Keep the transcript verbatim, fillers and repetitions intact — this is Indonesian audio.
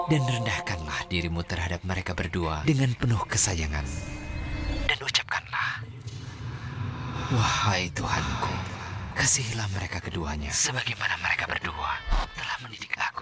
Dan rendahkanlah dirimu terhadap mereka berdua dengan penuh kesayangan. Dan ucapkanlah, wahai Tuhanku, kasihilah mereka keduanya sebagaimana mereka berdua telah mendidik aku.